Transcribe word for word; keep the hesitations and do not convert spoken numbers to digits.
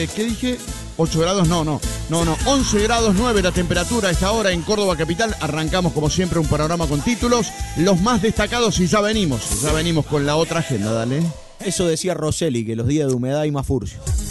Eh, ¿Qué dije? ocho grados, no, no, no, no, once grados nueve la temperatura a esta hora en Córdoba capital. Arrancamos como siempre un panorama con títulos, los más destacados y ya venimos, ya venimos con la otra agenda, dale. Eso decía Rosselli, que los días de humedad hay más furcio.